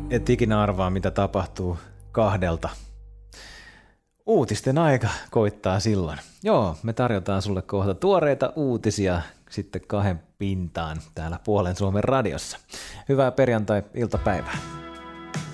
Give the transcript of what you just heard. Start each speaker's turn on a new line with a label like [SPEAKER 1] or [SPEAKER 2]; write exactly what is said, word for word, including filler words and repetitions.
[SPEAKER 1] Et ikinä arvaa, mitä tapahtuu kahdelta. Uutisten aika koittaa silloin. Joo, me tarjotaan sulle kohta tuoreita uutisia sitten kahden pintaan täällä Puolen Suomen radiossa. Hyvää perjantai-iltapäivää.